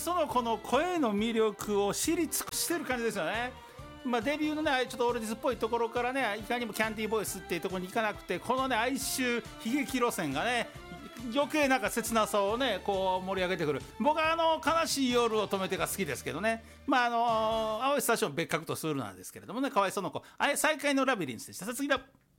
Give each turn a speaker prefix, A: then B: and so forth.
A: 園子の声の魅力を知り尽くしてる感じですよね。デビューのねちょっとオールディスっぽいところからねいかにもキャンディーボイスっていうところに行かなくて、このね哀愁悲劇路線がね余計なんか切なさをねこう盛り上げてくる。僕は悲しい夜を止めてが好きですけどね。青いスタジオ別格とするなんですけれどもね、河合園子再会のラビリンスでした。さあ次だ。